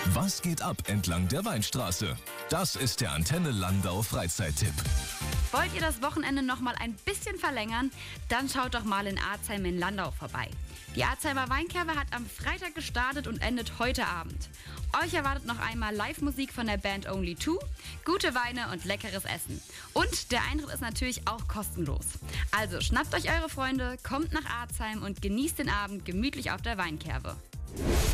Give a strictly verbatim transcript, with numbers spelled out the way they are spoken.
Was geht ab entlang der Weinstraße? Das ist der Antenne Landau Freizeittipp. Wollt ihr das Wochenende noch mal ein bisschen verlängern? Dann schaut doch mal in Arzheim in Landau vorbei. Die Arzheimer Weinkerbe hat am Freitag gestartet und endet heute Abend. Euch erwartet noch einmal Live-Musik von der Band Only Two, gute Weine und leckeres Essen. Und der Eintritt ist natürlich auch kostenlos. Also schnappt euch eure Freunde, kommt nach Arzheim und genießt den Abend gemütlich auf der Weinkerbe.